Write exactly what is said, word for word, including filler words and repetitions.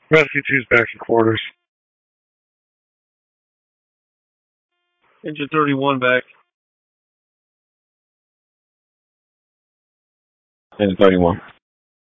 Rescue two's back in quarters. Engine thirty-one back. Engine thirty-one.